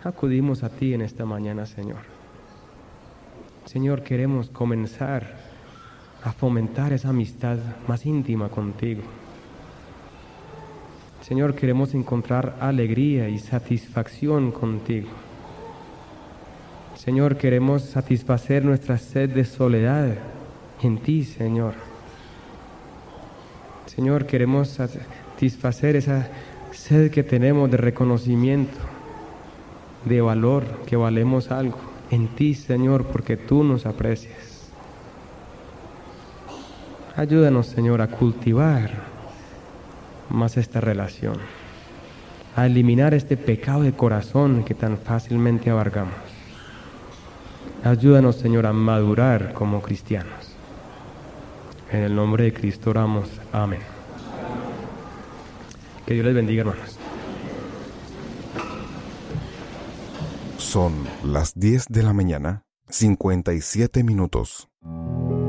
acudimos a ti en esta mañana, Señor. Señor, queremos comenzar a fomentar esa amistad más íntima contigo. Señor, queremos encontrar alegría y satisfacción contigo. Señor, queremos satisfacer nuestra sed de soledad en ti, Señor. Señor, queremos satisfacer esa sed que tenemos de reconocimiento, de valor, que valemos algo en ti, Señor, porque tú nos aprecias. Ayúdanos, Señor, a cultivar más esta relación, a eliminar este pecado de corazón que tan fácilmente abarcamos. Ayúdanos, Señor, a madurar como cristianos. En el nombre de Cristo oramos. Amén. Que Dios les bendiga, hermanos. Son las 10 de la mañana, 57 minutos.